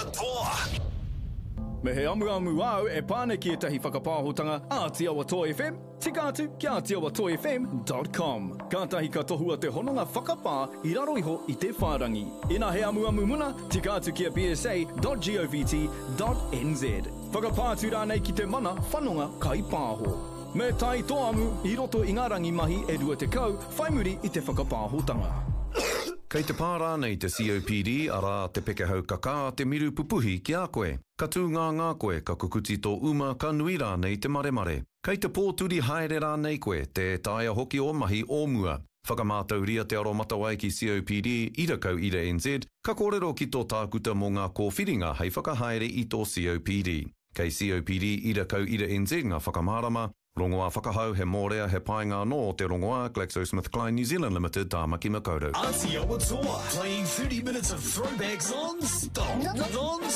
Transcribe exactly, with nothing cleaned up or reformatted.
Toa. Me he amu amu au e pāne ki e tahi whakapāhotanga a Te Awa Toa F M. Tika atu ki a te awa toa f m dot com. Kātahi ka tohua te hononga whakapā i raro iho i te whārangi. Ina he amu amu muna, tika atu ki a b s a dot govt dot n z. Whakapātu rānei ki te mana whanonga kai pāho. Me tai toa amu i roto i ngā rangi mahi e rua te kau, whai muri i te whakapāhotanga. Kei te pārā nei te C O P D ara te pekehau kaka te miru pupuhi ki a koe. Ka tū ngā ngā koe ka kukuti tō uma ka nui rā nei te mare mare. Kei te pōturi haere rā nei koe te taia hoki o mahi o mua. Whakamātau ria te aro matawai ki C O P D ira kau ira N Z. Ka kōrero ki tō tākuta mō ngā kōwhiringa hei whakahaere i tō C O P D. Kei C O P D ira kau ira N Z ngā whakamārama. Rongoā whakahau he mōrea he painga no o te rongoā GlaxoSmithKline New Zealand Limited Tāmaki Makaurau. Aotearoa Toa, playing thirty minutes of throwbacks non-stop. Non-stop.